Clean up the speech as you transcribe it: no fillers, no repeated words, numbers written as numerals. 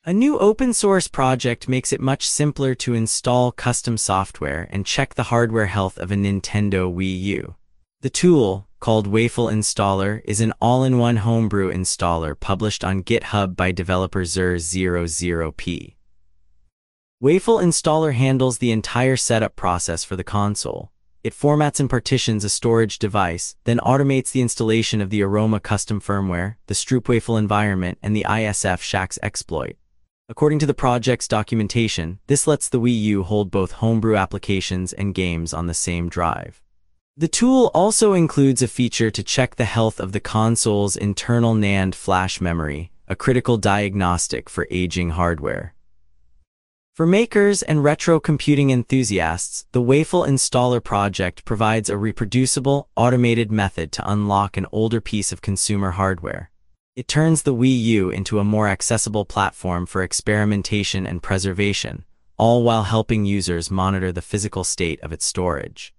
A new open-source project makes it much simpler to install custom software and check the hardware health of a Nintendo Wii U. The tool, called Wafel Installer, is an all-in-one homebrew installer published on GitHub by developer Zur00p. Wafel Installer handles the entire setup process for the console. It formats and partitions a storage device, then automates the installation of the Aroma custom firmware, the StroopWafel environment, and the ISF Shax exploit. According to the project's documentation, this lets the Wii U hold both homebrew applications and games on the same drive. The tool also includes a feature to check the health of the console's internal NAND flash memory, a critical diagnostic for aging hardware. For makers and retro computing enthusiasts, the Wafel Installer project provides a reproducible, automated method to unlock an older piece of consumer hardware. It turns the Wii U into a more accessible platform for experimentation and preservation, all while helping users monitor the physical state of its storage.